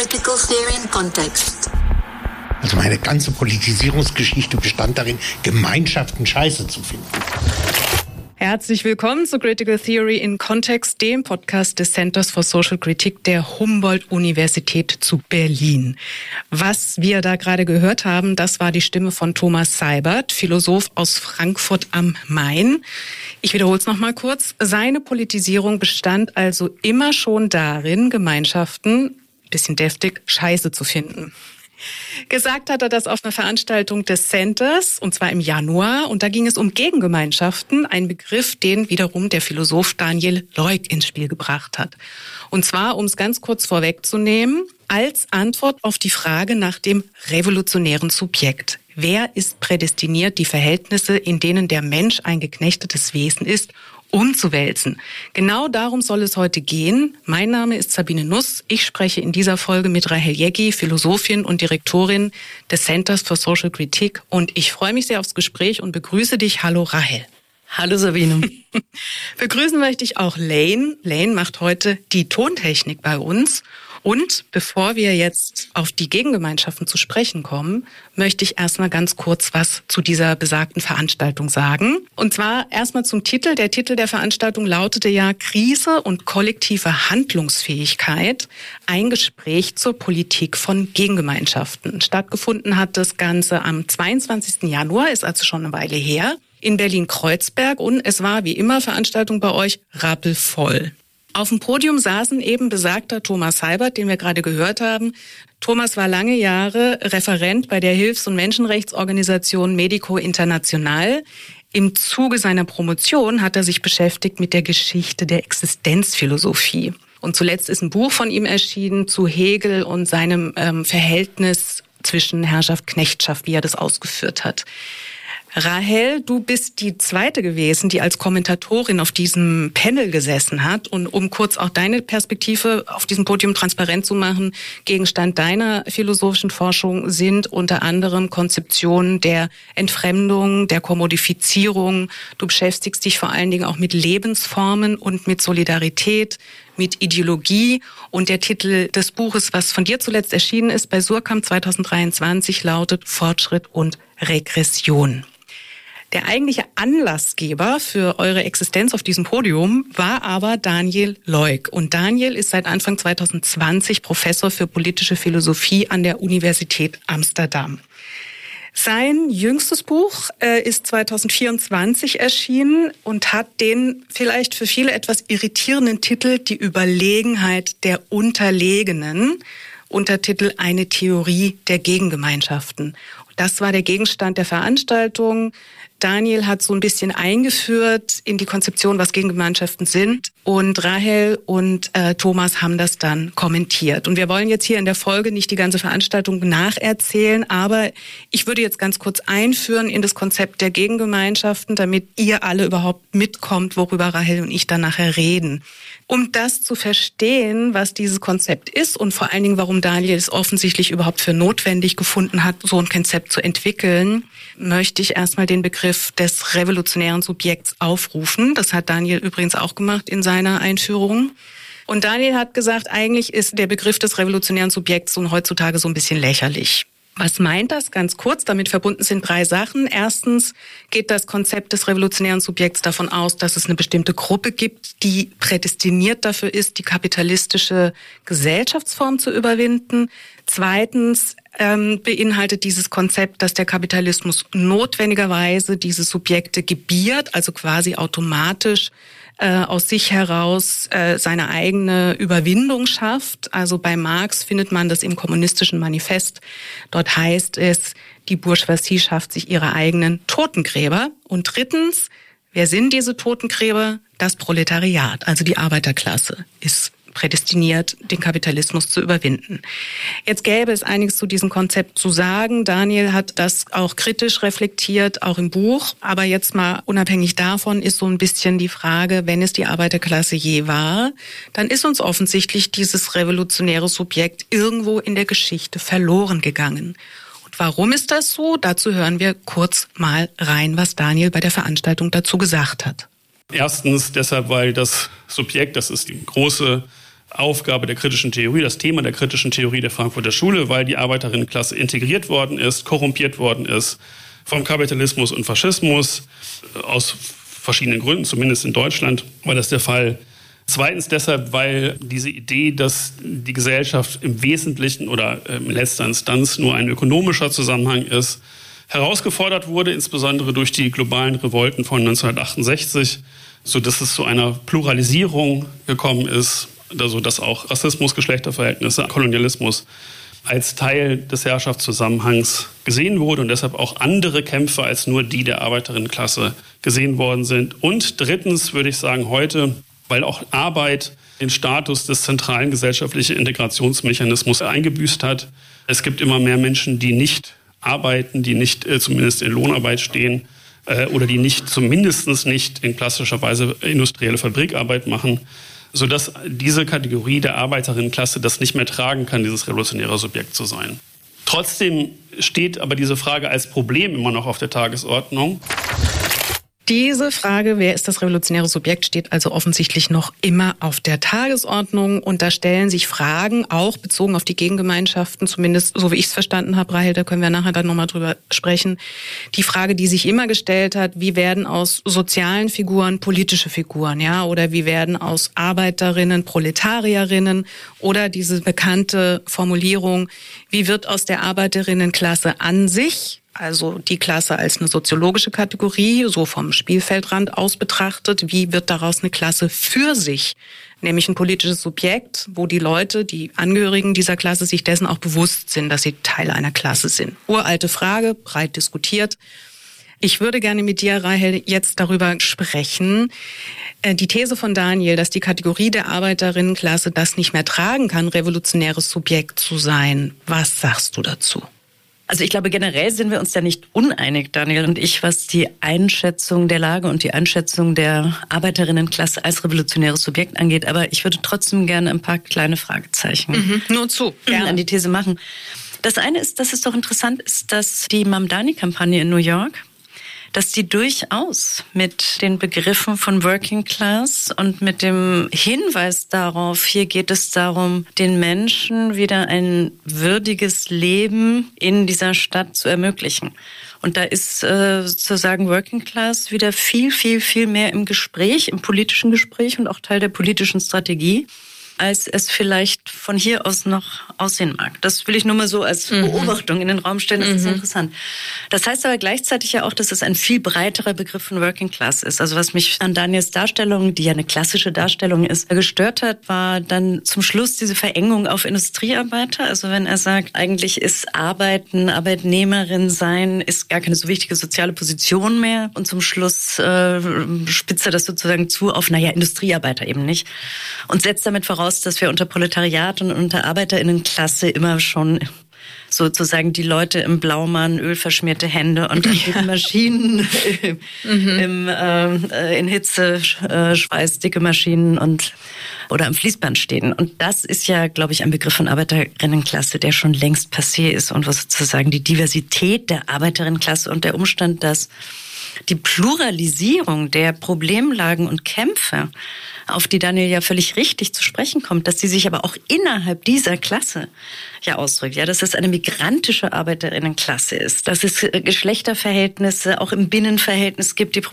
Critical Theory in Context. Also meine ganze Politisierungsgeschichte bestand darin, Gemeinschaften scheiße zu finden. Herzlich willkommen zu Critical Theory in Context, dem Podcast des Centers for Social Critique der Humboldt-Universität zu Berlin. Was wir da gerade gehört haben, das war die Stimme von Thomas Seibert, Philosoph aus Frankfurt am Main. Ich wiederhole es nochmal kurz. Seine Politisierung bestand also immer schon darin, Gemeinschaften, bisschen deftig, scheiße zu finden. Gesagt hat er das auf einer Veranstaltung des Centers, und zwar im Januar. Und da ging es um Gegengemeinschaften, ein Begriff, den wiederum der Philosoph Daniel Leuk ins Spiel gebracht hat. Und zwar, um es ganz kurz vorwegzunehmen, als Antwort auf die Frage nach dem revolutionären Subjekt. Wer ist prädestiniert, die Verhältnisse, in denen der Mensch ein geknechtetes Wesen ist, umzuwälzen? Genau darum soll es heute gehen. Mein Name ist Sabine Nuss. Ich spreche in dieser Folge mit Rahel Jeggi, Philosophin und Direktorin des Centers for Social Critique. Und ich freue mich sehr aufs Gespräch und begrüße dich. Hallo Rahel. Hallo Sabine. Begrüßen möchte ich auch Lane. Lane macht heute die Tontechnik bei uns. Und bevor wir jetzt auf die Gegengemeinschaften zu sprechen kommen, möchte ich erstmal ganz kurz was zu dieser besagten Veranstaltung sagen. Und zwar erstmal zum Titel. Der Titel der Veranstaltung lautete ja Krise und kollektive Handlungsfähigkeit, ein Gespräch zur Politik von Gegengemeinschaften. Stattgefunden hat das Ganze am 22. Januar, ist also schon eine Weile her, in Berlin-Kreuzberg. Und es war wie immer Veranstaltung bei euch rappelvoll. Auf dem Podium saßen eben besagter Thomas Seibert, den wir gerade gehört haben. Thomas war lange Jahre Referent bei der Hilfs- und Menschenrechtsorganisation Medico International. Im Zuge seiner Promotion hat er sich beschäftigt mit der Geschichte der Existenzphilosophie. Und zuletzt ist ein Buch von ihm erschienen zu Hegel und seinem Verhältnis zwischen Herrschaft-Knechtschaft, wie er das ausgeführt hat. Rahel, du bist die zweite gewesen, die als Kommentatorin auf diesem Panel gesessen hat. Und um kurz auch deine Perspektive auf diesem Podium transparent zu machen, Gegenstand deiner philosophischen Forschung sind unter anderem Konzeptionen der Entfremdung, der Kommodifizierung. Du beschäftigst dich vor allen Dingen auch mit Lebensformen und mit Solidarität, mit Ideologie. Und der Titel des Buches, was von dir zuletzt erschienen ist, bei Suhrkamp 2023, lautet Fortschritt und Regression. Der eigentliche Anlassgeber für eure Existenz auf diesem Podium war aber Daniel Leuk. Und Daniel ist seit Anfang 2020 Professor für politische Philosophie an der Universität Amsterdam. Sein jüngstes Buch ist 2024 erschienen und hat den vielleicht für viele etwas irritierenden Titel Die Überlegenheit der Unterlegenen, Untertitel Eine Theorie der Gegengemeinschaften. Das war der Gegenstand der Veranstaltung. Daniel hat so ein bisschen eingeführt in die Konzeption, was Gegengemeinschaften sind. Und Rahel und Thomas haben das dann kommentiert. Und wir wollen jetzt hier in der Folge nicht die ganze Veranstaltung nacherzählen, aber ich würde jetzt ganz kurz einführen in das Konzept der Gegengemeinschaften, damit ihr alle überhaupt mitkommt, worüber Rahel und ich dann nachher reden. Um das zu verstehen, was dieses Konzept ist und vor allen Dingen, warum Daniel es offensichtlich überhaupt für notwendig gefunden hat, so ein Konzept zu entwickeln, möchte ich erstmal den Begriff des revolutionären Subjekts aufrufen. Das hat Daniel übrigens auch gemacht in seiner Einführung. Und Daniel hat gesagt, eigentlich ist der Begriff des revolutionären Subjekts heutzutage so ein bisschen lächerlich. Was meint das? Ganz kurz, damit verbunden sind 3 Sachen. Erstens geht das Konzept des revolutionären Subjekts davon aus, dass es eine bestimmte Gruppe gibt, die prädestiniert dafür ist, die kapitalistische Gesellschaftsform zu überwinden. Zweitens beinhaltet dieses Konzept, dass der Kapitalismus notwendigerweise diese Subjekte gebiert, also quasi automatisch aus sich heraus seine eigene Überwindung schafft. Also bei Marx findet man das im Kommunistischen Manifest. Dort heißt es, die Bourgeoisie schafft sich ihre eigenen Totengräber. Und drittens, wer sind diese Totengräber? Das Proletariat, also die Arbeiterklasse, ist prädestiniert, den Kapitalismus zu überwinden. Jetzt gäbe es einiges zu diesem Konzept zu sagen. Daniel hat das auch kritisch reflektiert, auch im Buch. Aber jetzt mal unabhängig davon ist so ein bisschen die Frage, wenn es die Arbeiterklasse je war, dann ist uns offensichtlich dieses revolutionäre Subjekt irgendwo in der Geschichte verloren gegangen. Und warum ist das so? Dazu hören wir kurz mal rein, was Daniel bei der Veranstaltung dazu gesagt hat. Erstens deshalb, weil das Subjekt, das ist die große Aufgabe der kritischen Theorie, das Thema der kritischen Theorie der Frankfurter Schule, weil die Arbeiterinnenklasse integriert worden ist, korrumpiert worden ist vom Kapitalismus und Faschismus, aus verschiedenen Gründen, zumindest in Deutschland war das der Fall. Zweitens deshalb, weil diese Idee, dass die Gesellschaft im Wesentlichen oder in letzter Instanz nur ein ökonomischer Zusammenhang ist, herausgefordert wurde, insbesondere durch die globalen Revolten von 1968, sodass es zu einer Pluralisierung gekommen ist, also dass auch Rassismus, Geschlechterverhältnisse, Kolonialismus als Teil des Herrschaftszusammenhangs gesehen wurde und deshalb auch andere Kämpfe als nur die der Arbeiterinnenklasse gesehen worden sind. Und drittens würde ich sagen heute, weil auch Arbeit den Status des zentralen gesellschaftlichen Integrationsmechanismus eingebüßt hat. Es gibt immer mehr Menschen, die nicht arbeiten, die nicht zumindest in Lohnarbeit stehen oder die nicht zumindest nicht in klassischer Weise industrielle Fabrikarbeit machen, sodass diese Kategorie der Arbeiterinnenklasse das nicht mehr tragen kann, dieses revolutionäre Subjekt zu sein. Trotzdem steht aber diese Frage als Problem immer noch auf der Tagesordnung. Diese Frage, wer ist das revolutionäre Subjekt, steht also offensichtlich noch immer auf der Tagesordnung. Und da stellen sich Fragen, auch bezogen auf die Gegengemeinschaften, zumindest so wie ich es verstanden habe, Rahel, da können wir nachher dann nochmal drüber sprechen. Die Frage, die sich immer gestellt hat, wie werden aus sozialen Figuren politische Figuren, ja? Oder wie werden aus Arbeiterinnen Proletarierinnen? Oder diese bekannte Formulierung, wie wird aus der Arbeiterinnenklasse an sich, also die Klasse als eine soziologische Kategorie, so vom Spielfeldrand aus betrachtet, wie wird daraus eine Klasse für sich, nämlich ein politisches Subjekt, wo die Leute, die Angehörigen dieser Klasse sich dessen auch bewusst sind, dass sie Teil einer Klasse sind. Uralte Frage, breit diskutiert. Ich würde gerne mit dir, Rahel, jetzt darüber sprechen. Die These von Daniel, dass die Kategorie der Arbeiterinnenklasse das nicht mehr tragen kann, revolutionäres Subjekt zu sein. Was sagst du dazu? Also ich glaube, generell sind wir uns da nicht uneinig, Daniel und ich, was die Einschätzung der Lage und die Einschätzung der Arbeiterinnenklasse als revolutionäres Subjekt angeht. Aber ich würde trotzdem gerne ein paar kleine Fragezeichen nur zu an die These machen. Das eine ist, dass es doch interessant ist, dass die Mamdani-Kampagne in New York, dass die durchaus mit den Begriffen von Working Class und mit dem Hinweis darauf, hier geht es darum, den Menschen wieder ein würdiges Leben in dieser Stadt zu ermöglichen. Und da ist sozusagen Working Class wieder viel, viel, viel mehr im Gespräch, im politischen Gespräch und auch Teil der politischen Strategie, als es vielleicht von hier aus noch aussehen mag. Das will ich nur mal so als Beobachtung in den Raum stellen. Das ist interessant. Das heißt aber gleichzeitig ja auch, dass es ein viel breiterer Begriff von Working Class ist. Also was mich an Daniels Darstellung, die ja eine klassische Darstellung ist, gestört hat, war dann zum Schluss diese Verengung auf Industriearbeiter. Also wenn er sagt, eigentlich ist Arbeiten, Arbeitnehmerin sein, ist gar keine so wichtige soziale Position mehr. Und zum Schluss spitzt er das sozusagen zu auf, Industriearbeiter eben nicht. Und setzt damit voraus, dass wir unter Proletariat und unter Arbeiterinnenklasse immer schon sozusagen die Leute im Blaumann, ölverschmierte Hände und dicke Maschinen, in Hitze, schweißdicke Maschinen oder am Fließband stehen. Und das ist ja, glaube ich, ein Begriff von Arbeiterinnenklasse, der schon längst passé ist und was sozusagen die Diversität der Arbeiterinnenklasse und der Umstand, dass die Pluralisierung der Problemlagen und Kämpfe, auf die Daniel ja völlig richtig zu sprechen kommt, dass sie sich aber auch innerhalb dieser Klasse ja ausdrückt. Ja, dass es eine migrantische Arbeiterinnenklasse ist, dass es Geschlechterverhältnisse auch im Binnenverhältnis gibt, die